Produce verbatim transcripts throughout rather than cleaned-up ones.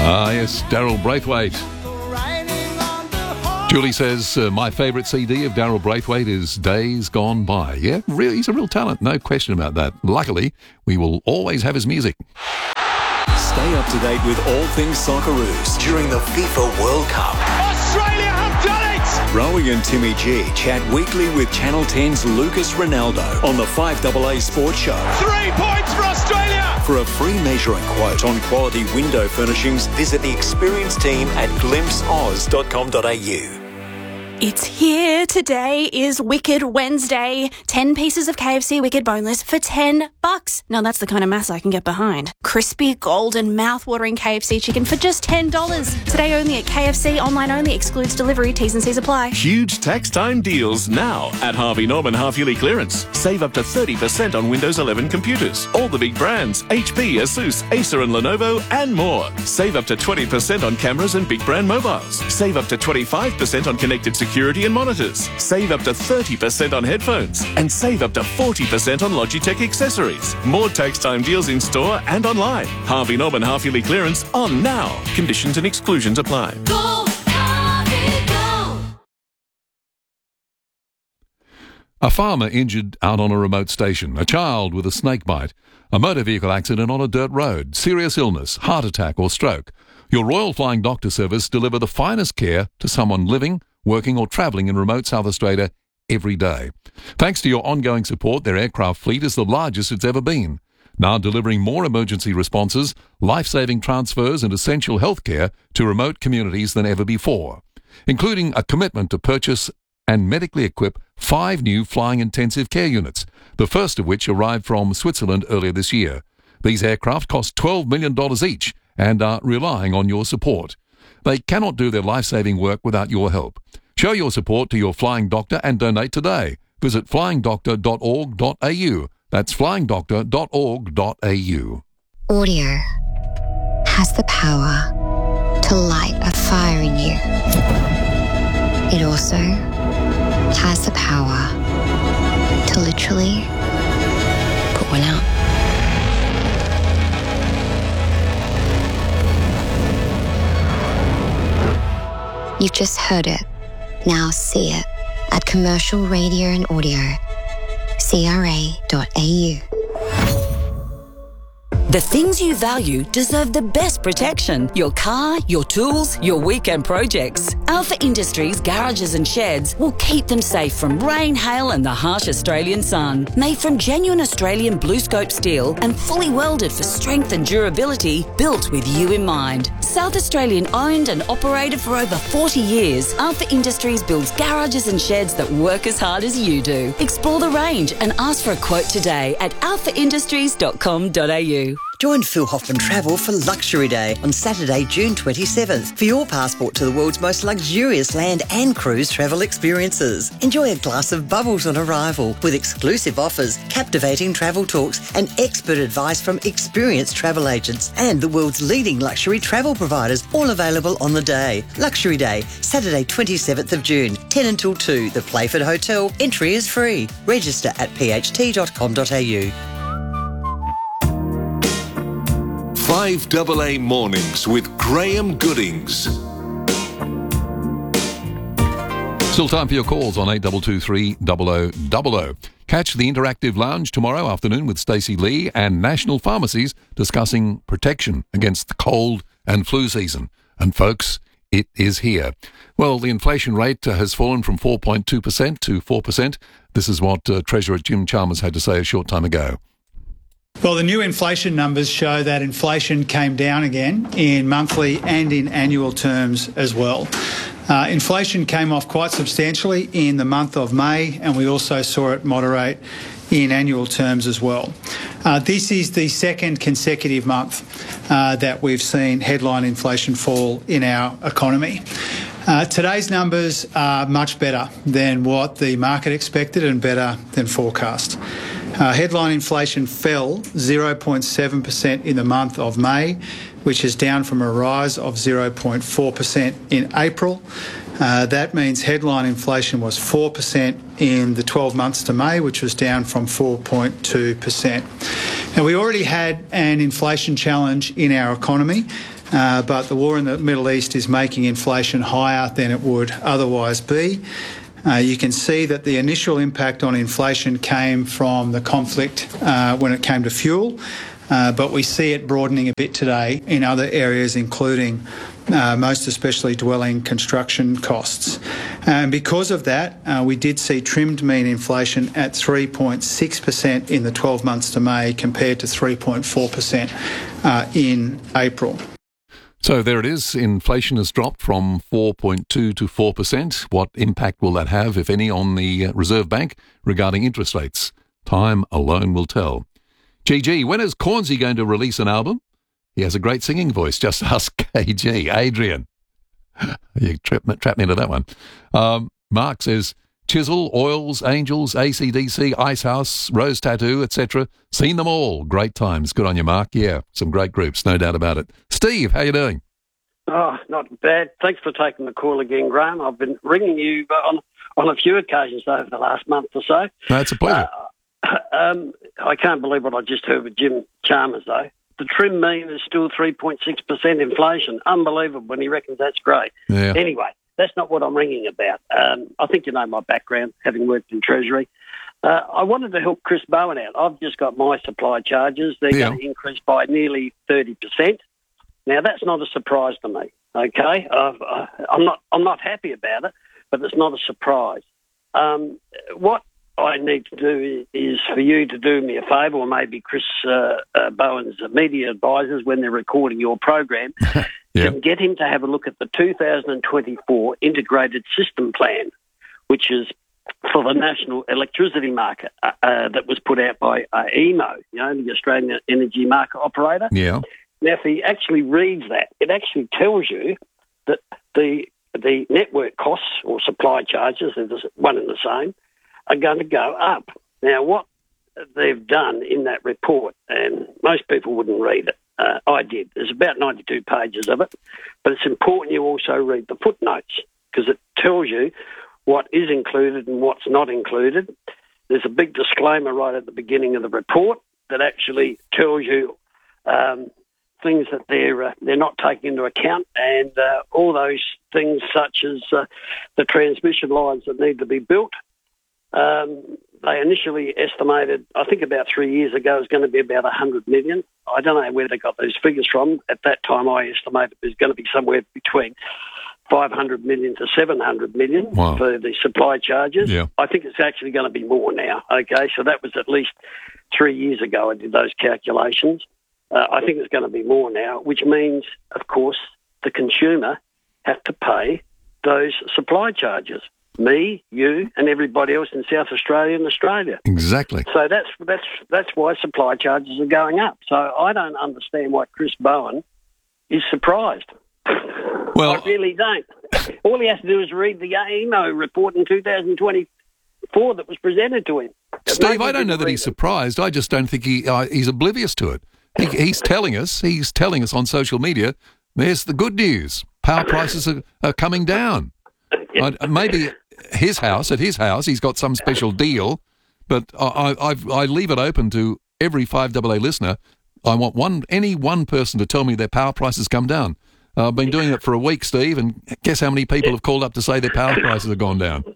Ah, yes, Daryl Braithwaite. Julie says, uh, my favourite C D of Daryl Braithwaite is Days Gone By. Yeah, really, he's a real talent, no question about that. Luckily, we will always have his music. Stay up to date with all things Socceroos during the FIFA World Cup. Australia have done it! Rowie and Timmy G chat weekly with Channel ten's Lucas Ronaldo on the five A A Sports Show. Three points for Australia! For a free measure and quote on quality window furnishings, visit the experienced team at glimpse oz dot com dot a u. It's here. Today is Wicked Wednesday. Ten pieces of K F C Wicked Boneless for ten bucks. Now that's the kind of mass I can get behind. Crispy, golden, mouth-watering K F C chicken for just ten dollars. Today only at K F C. Online only. Excludes delivery. T's and C's apply. Huge tax time deals now at Harvey Norman half-yearly clearance. Save up to thirty percent on Windows eleven computers. All the big brands. H P, Asus, Acer and Lenovo and more. Save up to twenty percent on cameras and big brand mobiles. Save up to twenty-five percent on connected security security and monitors. Save up to thirty percent on headphones and save up to forty percent on Logitech accessories. More tax time deals in store and online. Harvey Norman half-yearly clearance on now. Conditions and exclusions apply. Go, Harvey, go. A farmer injured out on a remote station. A child with a snake bite. A motor vehicle accident on a dirt road. Serious illness, heart attack or stroke. Your Royal Flying Doctor Service deliver the finest care to someone living, working or travelling in remote South Australia every day. Thanks to your ongoing support, their aircraft fleet is the largest it's ever been. Now delivering more emergency responses, life-saving transfers and essential healthcare to remote communities than ever before, including a commitment to purchase and medically equip five new flying intensive care units, the first of which arrived from Switzerland earlier this year. These aircraft cost twelve million dollars each and are relying on your support. They cannot do their life-saving work without your help. Show your support to your Flying Doctor and donate today. Visit flying doctor dot org dot a u. That's flying doctor dot org dot a u. Audio has the power to light a fire in you. It also has the power to literally put one out. You've just heard it. Now see it at Commercial Radio and Audio, c r a dot a u. The things you value deserve the best protection. Your car, your tools, your weekend projects. Alpha Industries garages and sheds will keep them safe from rain, hail and the harsh Australian sun. Made from genuine Australian blue scope steel and fully welded for strength and durability, built with you in mind. South Australian owned and operated for over forty years, Alpha Industries builds garages and sheds that work as hard as you do. Explore the range and ask for a quote today at alpha industries dot com dot a u. Join Phil Hoffman Travel for Luxury Day on Saturday, June twenty-seventh for your passport to the world's most luxurious land and cruise travel experiences. Enjoy a glass of bubbles on arrival with exclusive offers, captivating travel talks and expert advice from experienced travel agents and the world's leading luxury travel providers, all available on the day. Luxury Day, Saturday twenty-seventh of June, ten until two, the Playford Hotel. Entry is free. Register at p h t dot com dot a u. five A A Mornings with Graham Goodings. Still time for your calls on eight two two three zero zero zero zero. Catch the Interactive Lounge tomorrow afternoon with Stacey Lee and National Pharmacies discussing protection against the cold and flu season. And folks, it is here. Well, the inflation rate uh, has fallen from four point two percent to four percent. This is what uh, Treasurer Jim Chalmers had to say a short time ago. Well, the new inflation numbers show that inflation came down again in monthly and in annual terms as well. Uh, inflation came off quite substantially in the month of May, and we also saw it moderate in annual terms as well. Uh, this is the second consecutive month uh, that we've seen headline inflation fall in our economy. Uh, today's numbers are much better than what the market expected and better than forecast. Uh, headline inflation fell zero point seven percent in the month of May, which is down from a rise of zero point four percent in April. Uh, that means headline inflation was four percent in the twelve months to May, which was down from four point two percent. Now, we already had an inflation challenge in our economy uh, but the war in the Middle East is making inflation higher than it would otherwise be. Uh, you can see that the initial impact on inflation came from the conflict uh, when it came to fuel, uh, but we see it broadening a bit today in other areas, including uh, most especially dwelling construction costs. And because of that, uh, we did see trimmed mean inflation at three point six percent in the twelve months to May compared to three point four percent uh, in April. So there it is. Inflation has dropped from four point two to four percent. What impact will that have, if any, on the Reserve Bank regarding interest rates? Time alone will tell. G G, when is Cornsey going to release an album? He has a great singing voice. Just ask K G. Adrian. You trapped me, trapped me into that one. Um, Mark says, Chisel, Oils, Angels, A C D C, Icehouse, Rose Tattoo, et cetera. Seen them all. Great times. Good on you, Mark. Yeah, some great groups, no doubt about it. Steve, how you doing? Oh, not bad. Thanks for taking the call again, Graham. I've been ringing you on on a few occasions over the last month or so. No, it's a pleasure. Uh, um, I can't believe what I just heard with Jim Chalmers, though. The trim mean is still three point six percent inflation. Unbelievable, and he reckons that's great. Yeah. Anyway, that's not what I'm ringing about. Um, I think you know my background, having worked in Treasury. Uh, I wanted to help Chris Bowen out. I've just got my supply charges. They're Yeah. going to increase by nearly thirty percent. Now, that's not a surprise to me, okay? I've, uh, I'm not I'm not happy about it, but it's not a surprise. Um, what I need to do is for you to do me a favour, or maybe Chris uh, uh, Bowen's media advisors when they're recording your program, Yeah. can get him to have a look at the two thousand twenty-four Integrated System Plan, which is for the national electricity market uh, uh, that was put out by uh, E M O, you know, the Australian Energy Market Operator. Yeah. Now, if he actually reads that, it actually tells you that the the network costs or supply charges, they're the one and the same, are going to go up. Now, what they've done in that report, and most people wouldn't read it, uh, I did. There's about ninety-two pages of it, but it's important you also read the footnotes because it tells you what is included and what's not included. There's a big disclaimer right at the beginning of the report that actually tells you um, things that they're uh, they're not taking into account, and uh, all those things such as uh, the transmission lines that need to be built. Um, they initially estimated, I think about three years ago, it was going to be about one hundred million. I don't know where they got those figures from. At that time, I estimated it was going to be somewhere between five hundred million to seven hundred million Wow. for the supply charges. Yeah. I think it's actually going to be more now. Okay, so that was at least three years ago I did those calculations. Uh, I think it's going to be more now, which means, of course, the consumer have to pay those supply charges. Me, you, and everybody else in South Australia and Australia. Exactly. So that's that's that's why supply charges are going up. So I don't understand why Chris Bowen is surprised. Well, I really don't. All he has to do is read the E M O report in two thousand twenty-four that was presented to him. Steve, Maybe I don't know didn't that read he's it. surprised. I just don't think he uh, he's oblivious to it. He, he's telling us, he's telling us on social media, there's the good news. Power prices are, are coming down. I, maybe his house, at his house, he's got some special deal, but I, I, I've, I leave it open to every five A A listener. I want one any one person to tell me their power prices come down. Uh, I've been doing it for a week, Steve, and guess how many people have called up to say their power prices have gone down?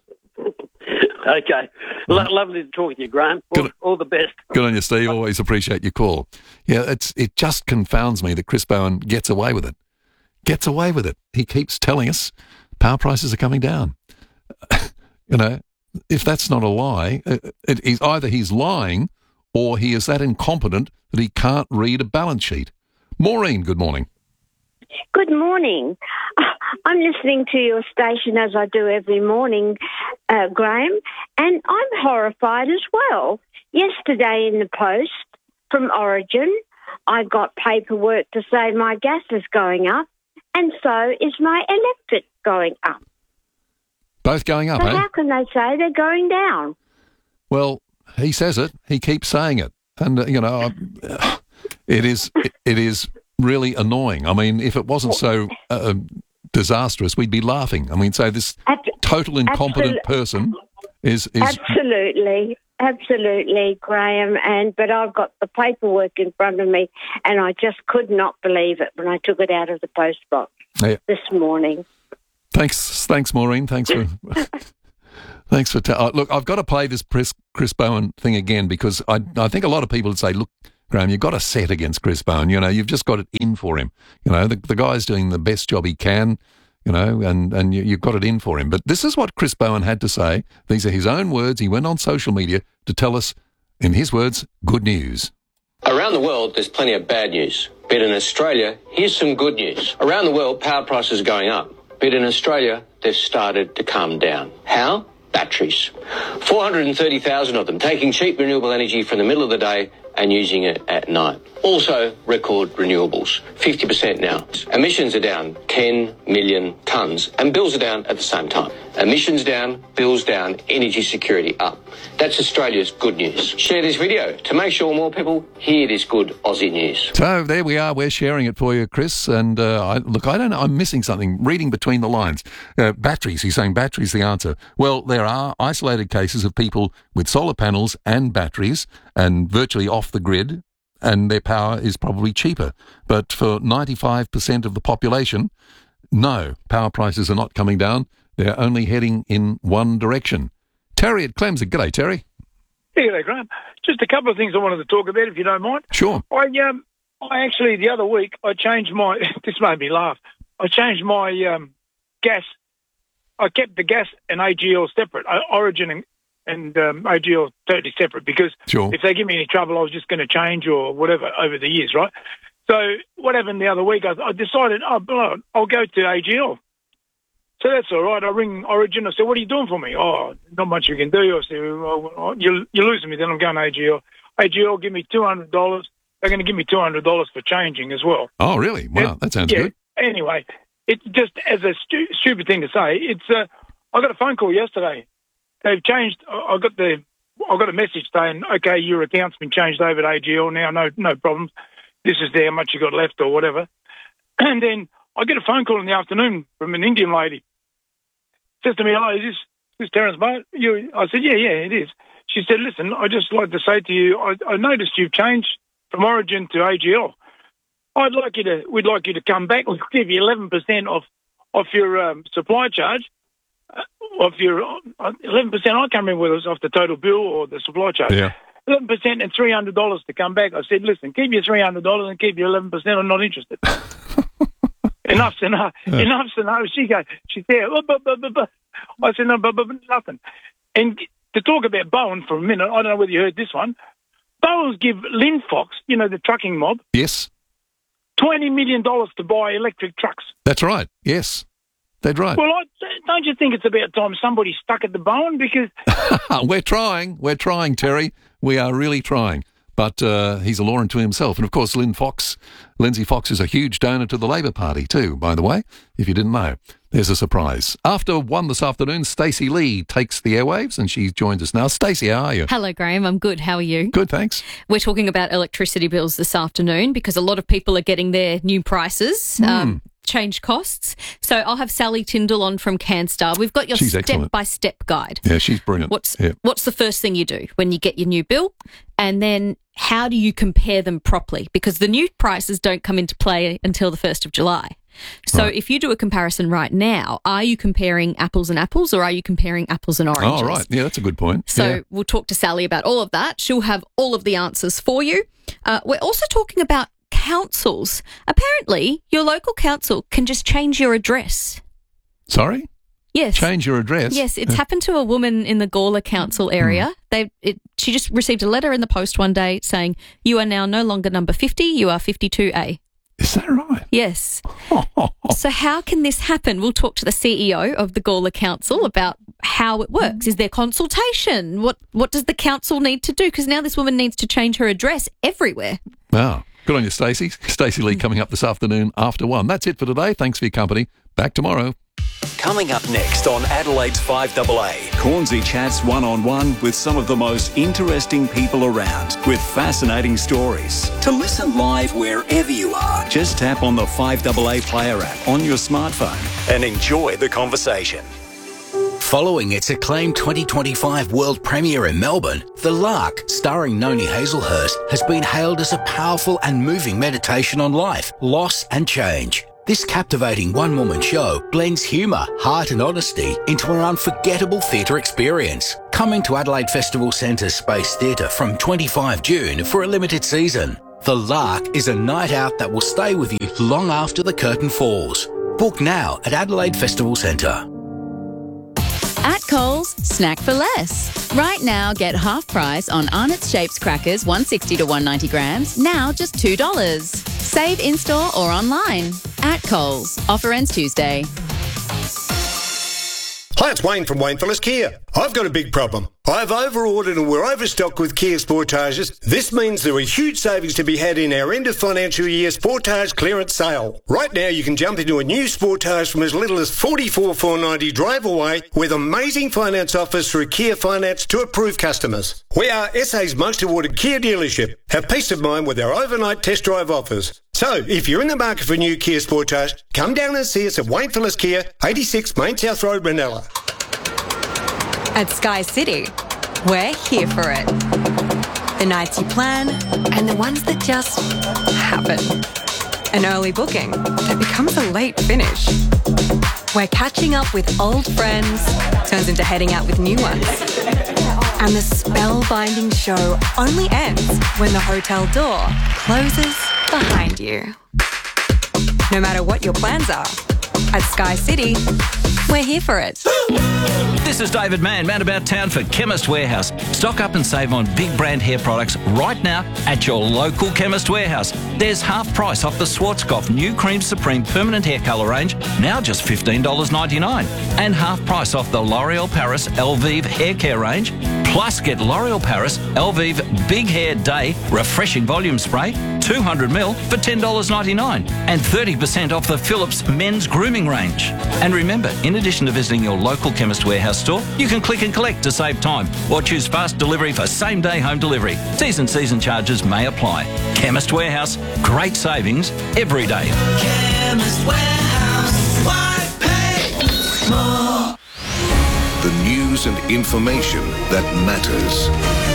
Okay. Lo- lovely to talk to you, Graham. All, Good. all the best. Good on you, Steve. Always appreciate your call. Yeah, it's it just confounds me that Chris Bowen gets away with it. Gets away with it. He keeps telling us power prices are coming down. You know, if that's not a lie, it, it is either he's lying or he is that incompetent that he can't read a balance sheet. Maureen, good morning. Good morning. I'm listening to your station as I do every morning, uh, Graham, and I'm horrified as well. Yesterday in the Post from Origin, I got paperwork to say my gas is going up, and so is my electric going up. Both going up, So eh? how can they say they're going down? Well, he says it. He keeps saying it. And, uh, you know, uh, it is it, it is really annoying. I mean, if it wasn't so uh, disastrous, we'd be laughing. I mean, so this Ab- total incompetent absolute- person is... is Absolutely. Absolutely, Graham. And but I've got the paperwork in front of me, and I just could not believe it when I took it out of the post box Yeah. this morning. Thanks, thanks, Maureen. Thanks for, thanks for. Ta- uh, look, I've got to play this Chris, Chris Bowen thing again because I, I think a lot of people would say, look, Graham, you've got a set against Chris Bowen. You know, you've just got it in for him. You know, the, the guy's doing the best job he can. You know, and, and you, you've got it in for him. But this is what Chris Bowen had to say. These are his own words. He went on social media to tell us, in his words, good news. Around the world, there's plenty of bad news. But in Australia, here's some good news. Around the world, power prices are going up. But in Australia, they've started to come down. How? Batteries. four hundred thirty thousand of them, taking cheap renewable energy from the middle of the day and using it at night. Also, record renewables, fifty percent now. Emissions are down ten million tonnes, and bills are down at the same time. Emissions down, bills down, energy security up. That's Australia's good news. Share this video to make sure more people hear this good Aussie news. So there we are. We're sharing it for you, Chris. And uh, I, look, I don't know. I'm missing something. Reading between the lines. Uh, batteries. He's saying batteries the answer. Well, there are isolated cases of people with solar panels and batteries and virtually off the grid, and their power is probably cheaper. But for ninety-five percent of the population, no, power prices are not coming down. They're only heading in one direction. Terry at Clemson. G'day, Terry. Yeah, g'day, Graham. Just a couple of things I wanted to talk about, if you don't mind. Sure. I um, I actually, the other week, I changed my, this made me laugh, I changed my um, gas. I kept the gas and A G L separate, uh, Origin and, and um, A G L totally separate, because sure. if they give me any trouble, I was just going to change or whatever over the years, right? So what happened the other week, I, I decided, oh, blow it, I'll go to A G L. So that's all right. I ring Origin. I said, what are you doing for me? Oh, not much you can do. I said, well, you're, you're losing me. Then I'm going to A G L. A G L, give me two hundred dollars. They're going to give me two hundred dollars for changing as well. Oh, really? Wow, and, that sounds yeah, good. Anyway, it's just as a stu- stupid thing to say. It's uh, I got a phone call yesterday. They've changed. I got the. I got a message saying, okay, your account's been changed over to A G L now. No, no problems. This is how much you got left or whatever. And then I get a phone call in the afternoon from an Indian lady. Says to me, hello, is this, this Terence Boat? You? I said, yeah, yeah, it is. She said, listen, I'd just like to say to you, I, I noticed you've changed from Origin to A G L. I'd like you to, we'd like you to come back. We'll give you eleven percent off, off your um, supply charge, uh, off your, uh, eleven percent, I can't remember whether it was off the total bill or the supply charge. Yeah. eleven percent and three hundred dollars to come back. I said, listen, keep your three hundred dollars and keep your eleven percent. I'm not interested. Enough's enough. Yeah. Enough's enough. She goes, she's there. Oh, but, but, but, but. I said, no, but, but, but nothing. And to talk about Bowen for a minute, I don't know whether you heard this one. Bowens give Linfox, you know, the trucking mob, Yes, twenty million dollars to buy electric trucks. that's right. Yes, that's right. Well, I, don't you think it's about time somebody stuck at the Bowen? Because We're trying. We're trying, Terry. We are really trying. But uh, he's a law unto himself. And, of course, Lynn Fox, Lindsay Fox is a huge donor to the Labor Party too, by the way, if you didn't know. There's a surprise. After one this afternoon, Stacey Lee takes the airwaves and she joins us now. Stacey, how are you? Hello, Graham. I'm good. How are you? Good, thanks. We're talking about electricity bills this afternoon because a lot of people are getting their new prices. Mm. Um, change costs. So I'll have Sally Tyndall on from CanStar. We've got your She's excellent. step-by-step guide. Yeah, she's brilliant. What's yeah. what's the first thing you do when you get your new bill? And then how do you compare them properly? Because the new prices don't come into play until the first of July. So Right. if you do a comparison right now, are you comparing apples and apples or are you comparing apples and oranges? Oh, right. Yeah, that's a good point. So yeah. we'll talk to Sally about all of that. She'll have all of the answers for you. Uh, we're also talking about councils. Apparently, your local council can just change your address. Sorry? Yes. Change your address? Yes, it's happened to a woman in the Gawler Council area. Hmm. They, it, she just received a letter in the post one day saying, you are now no longer number fifty, you are fifty-two A. Is that right? Yes. So how can this happen? We'll talk to the C E O of the Gawler Council about how it works. Is there consultation? What What does the council need to do? Because now this woman needs to change her address everywhere. Wow. Good on you, Stacey. Stacey Lee coming up this afternoon after one. That's it for today. Thanks for your company. Back tomorrow. Coming up next on Adelaide's five A A, Cornsey chats one-on-one with some of the most interesting people around with fascinating stories. To listen live wherever you are, just tap on the five A A player app on your smartphone and enjoy the conversation. Following its acclaimed twenty twenty-five world premiere in Melbourne, The Lark, starring Noni Hazelhurst, has been hailed as a powerful and moving meditation on life, loss and change. This captivating one-woman show blends humour, heart and honesty into an unforgettable theatre experience. Coming to Adelaide Festival Centre's Space Theatre from the twenty-fifth of June for a limited season. The Lark is a night out that will stay with you long after the curtain falls. Book now at Adelaide Festival Centre. At Coles, snack for less. Right now, get half price on Arnott's Shapes crackers, one sixty to one ninety grams, now just two dollars. Save in-store or online. At Coles. Offer ends Tuesday. Hi, it's Wayne from Wayne Phillips Kia. I've got a big problem. I've over-ordered and we're overstocked with Kia Sportages. This means there are huge savings to be had in our end of financial year Sportage clearance sale. Right now you can jump into a new Sportage from as little as forty-four thousand four hundred ninety drive away with amazing finance offers through Kia Finance to approved customers. We are S A's most awarded Kia dealership. Have peace of mind with our overnight test drive offers. So, if you're in the market for a new Kia Sportage, come down and see us at Wayne Phillips Kia, eighty-six Main South Road, Manila. At Sky City, we're here for it. The nights you plan and the ones that just happen. An early booking that becomes a late finish. Where catching up with old friends turns into heading out with new ones. And the spellbinding show only ends when the hotel door closes behind you. No matter what your plans are, at Sky City, we're here for it. This is David Mann, man about town for Chemist Warehouse. Stock up and save on big brand hair products right now at your local Chemist Warehouse. There's half price off the Schwarzkopf New Cream Supreme Permanent Hair Colour range, now just fifteen dollars ninety-nine. And half price off the L'Oreal Paris Elvive Hair Care range. Plus get L'Oreal Paris Elvive Big Hair Day Refreshing Volume Spray, two hundred milliliters for ten dollars ninety-nine. And thirty percent off the Philips Men's Grooming range. And remember, in addition to visiting your local Chemist Warehouse store, you can click and collect to save time or choose fast delivery for same-day home delivery. T's and C's and charges may apply. Chemist Warehouse, great savings every day. Chemist Warehouse, why pay more? The news and information that matters.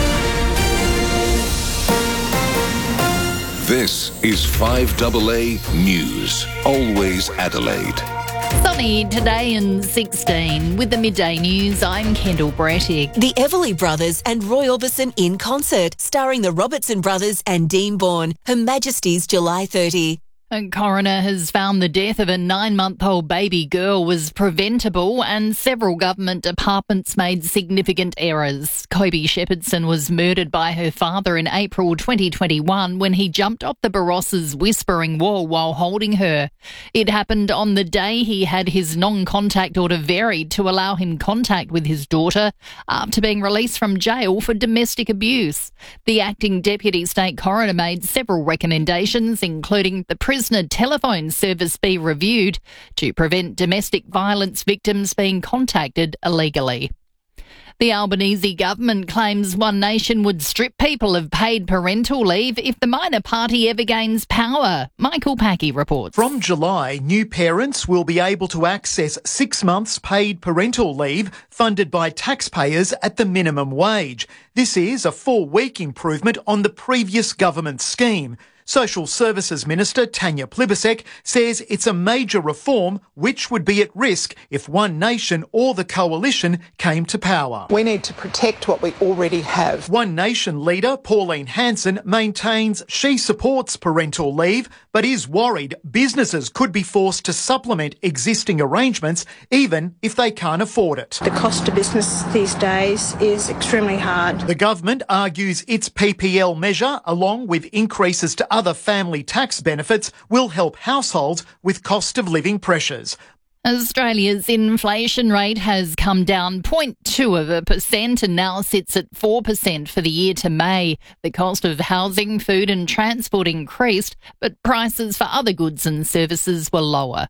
This is five A A News, always Adelaide. Sunny today and sixteen. With the midday news, I'm Kendall Brettig. The Everly Brothers and Roy Orbison in concert, starring the Robertson Brothers and Dean Bourne. Her Majesty's July thirtieth. A coroner has found the death of a nine-month-old baby girl was preventable and several government departments made significant errors. Kobe Shepherdson was murdered by her father in April twenty twenty-one when he jumped off the Barossa's Whispering Wall while holding her. It happened on the day he had his non-contact order varied to allow him contact with his daughter after being released from jail for domestic abuse. The acting deputy state coroner made several recommendations, including the prisoner telephone service be reviewed to prevent domestic violence victims being contacted illegally. The Albanese government claims One Nation would strip people of paid parental leave if the minor party ever gains power. Michael Packey reports. From July, new parents will be able to access six months paid parental leave funded by taxpayers at the minimum wage. This is a four-week improvement on the previous government scheme. Social Services Minister Tanya Plibersek says it's a major reform which would be at risk if One Nation or the coalition came to power. We need to protect what we already have. One Nation leader Pauline Hanson maintains she supports parental leave but is worried businesses could be forced to supplement existing arrangements even if they can't afford it. The cost to business these days is extremely hard. The government argues its P P L measure, along with increases to other family tax benefits, will help households with cost of living pressures. Australia's inflation rate has come down zero point two of a percent and now sits at four percent for the year to May. The cost of housing, food and transport increased, but prices for other goods and services were lower.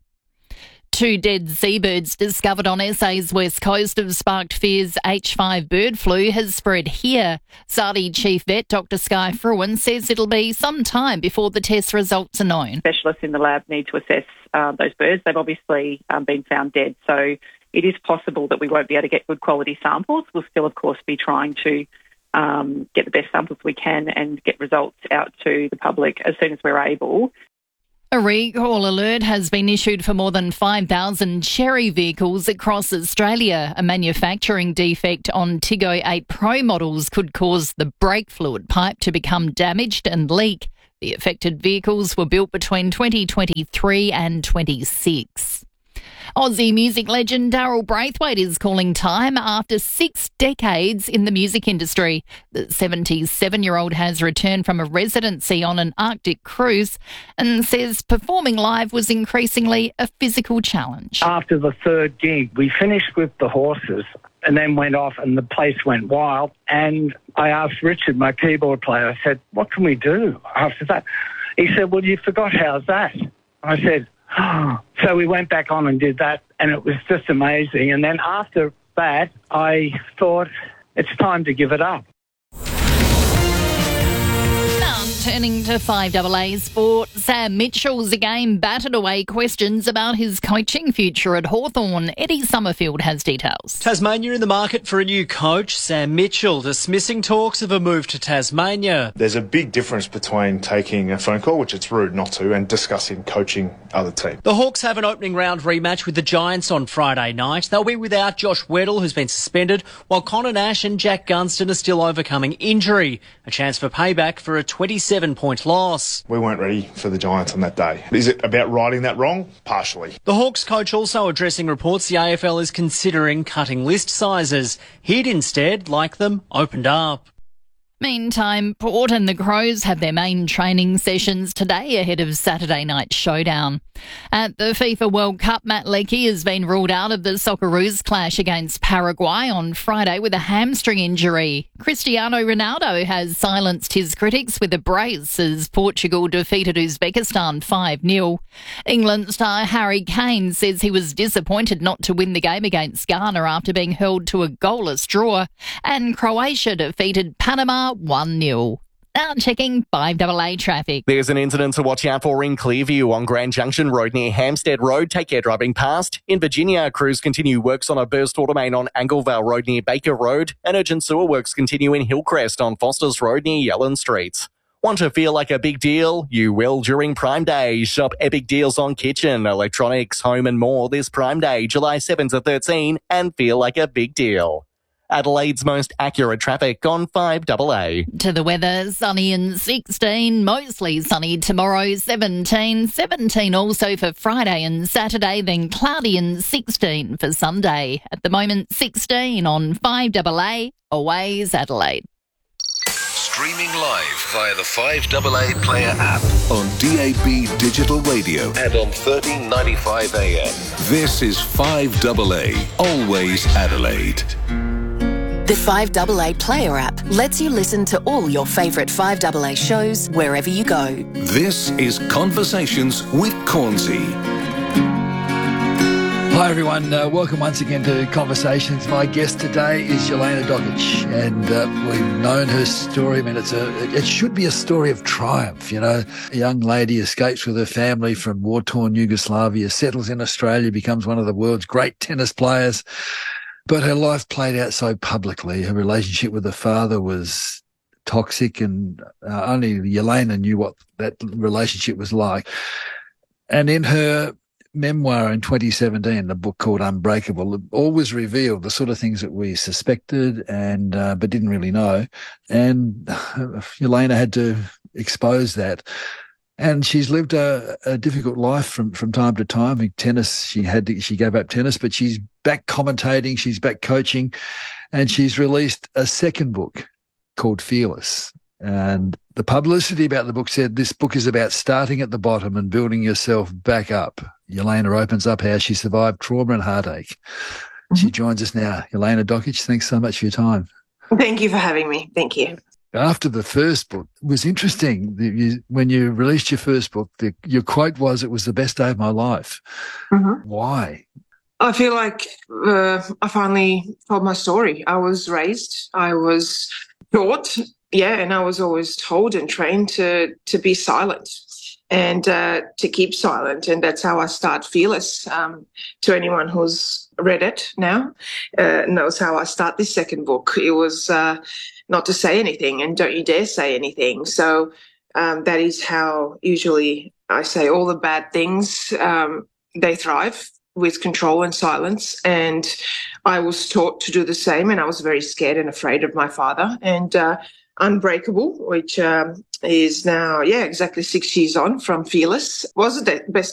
Two dead seabirds discovered on S A's west coast have sparked fears H five bird flu has spread here. Sadi Chief Vet Doctor Sky Fruin says it'll be some time before the test results are known. Specialists in the lab need to assess uh, those birds. They've obviously um, been found dead, so it is possible that we won't be able to get good quality samples. We'll still, of course, be trying to um, get the best samples we can and get results out to the public as soon as we're able. A recall alert has been issued for more than five thousand Chery vehicles across Australia. A manufacturing defect on Tiggo eight Pro models could cause the brake fluid pipe to become damaged and leak. The affected vehicles were built between twenty twenty-three and twenty-six. Aussie music legend Daryl Braithwaite is calling time after six decades in the music industry. The seventy-seven-year-old has returned from a residency on an Arctic cruise and says performing live was increasingly a physical challenge. After the third gig, we finished with the horses and then went off and the place went wild. And I asked Richard, my keyboard player, I said, what can we do after that? He said, well, you forgot how's that? I said, oh. So we went back on and did that, and it was just amazing. And then after that, I thought, it's time to give it up. Turning to five A A sport, Sam Mitchell's again batted away questions about his coaching future at Hawthorn. Eddie Summerfield has details. Tasmania in the market for a new coach, Sam Mitchell dismissing talks of a move to Tasmania. There's a big difference between taking a phone call, which it's rude not to, and discussing coaching other teams. The Hawks have an opening round rematch with the Giants on Friday night. They'll be without Josh Weddle, who's been suspended, while Connor Nash and Jack Gunston are still overcoming injury. A chance for payback for a twenty-seven point loss. We weren't ready for the Giants on that day. Is it about righting that wrong? Partially. The Hawks coach also addressing reports the A F L is considering cutting list sizes. He'd instead like them opened up. Meantime, Port and the Crows have their main training sessions today ahead of Saturday night's showdown. At the FIFA World Cup, Matt Leckie has been ruled out of the Socceroos clash against Paraguay on Friday with a hamstring injury. Cristiano Ronaldo has silenced his critics with a brace as Portugal defeated Uzbekistan five nil. England star Harry Kane says he was disappointed not to win the game against Ghana after being held to a goalless draw. And Croatia defeated Panama one nil. Now checking five A A traffic. There's an incident to watch out for in Clearview on Grand Junction Road near Hampstead Road. Take care driving past. In Virginia, crews continue works on a burst water main on Anglevale Road near Baker Road. And urgent sewer works continue in Hillcrest on Fosters Road near Yellen Street. Want to feel like a big deal? You will during Prime Day. Shop epic deals on kitchen, electronics, home and more this Prime Day, July seventh to thirteenth, and feel like a big deal. Adelaide's most accurate traffic on five A A. To the weather, sunny and sixteen, mostly sunny tomorrow, seventeen, seventeen also for Friday and Saturday, then cloudy and sixteen for Sunday. At the moment, sixteen on five A A, Always Adelaide. Streaming live via the five A A Player app on D A B Digital Radio and on thirteen ninety-five A M. This is five A A, Always Adelaide. The five A A Player app lets you listen to all your favourite five A A shows wherever you go. This is Conversations with Cornsey. Hi everyone, uh, welcome once again to Conversations. My guest today is Jelena Dokic, and uh, we've known her story. I mean, it's a, it should be a story of triumph, you know. A young lady escapes with her family from war-torn Yugoslavia, settles in Australia, becomes one of the world's great tennis players. But her life played out so publicly. Her relationship with her father was toxic, and uh, only Jelena knew what that relationship was like. And in her memoir in twenty seventeen, the book called Unbreakable, it always revealed the sort of things that we suspected and uh, but didn't really know. And Jelena had to expose that. And she's lived a, a difficult life from, from time to time. In tennis, she had to, she gave up tennis, but she's back commentating, she's back coaching, and she's released a second book called Fearless. And the publicity about the book said this book is about starting at the bottom and building yourself back up. Jelena opens up how she survived trauma and heartache. Mm-hmm. She joins us now. Jelena Dokic, thanks so much for your time. Thank you for having me. Thank you. After the first book, it was interesting. You, when you released your first book, the, your quote was, "It was the best day of my life." Mm-hmm. Why? I feel like uh, I finally told my story. I was raised, I was taught, yeah, and I was always told and trained to to be silent. and uh, to keep silent. And that's how I start Fearless. Um, to anyone who's read it now, uh, knows how I start this second book. It was uh, not to say anything, and don't you dare say anything. So um, that is how usually I say all the bad things, um, they thrive with control and silence. And I was taught to do the same, and I was very scared and afraid of my father. And uh, Unbreakable, which um, is now, yeah, exactly six years on from Fearless, was the best